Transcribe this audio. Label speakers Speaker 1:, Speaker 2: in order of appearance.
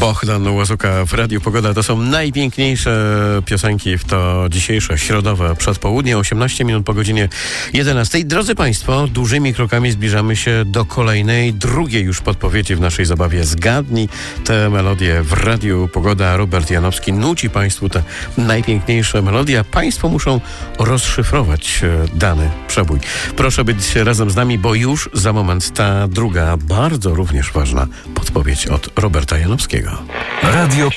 Speaker 1: Bohdan Łazuka w Radiu Pogoda. To są najpiękniejsze piosenki w to dzisiejsze środowe przedpołudnie, 18 minut po godzinie 11. Drodzy Państwo, dużymi krokami zbliżamy się do kolejnej, drugiej już podpowiedzi w naszej zabawie. Zgadnij te melodie w Radiu Pogoda. Robert Janowski nuci Państwu te najpiękniejsze melodie, a Państwo muszą rozszyfrować dany przebój. Proszę być razem z nami, bo już za moment ta druga, bardzo również ważna podpowiedź od Roberta Janowskiego.
Speaker 2: Radio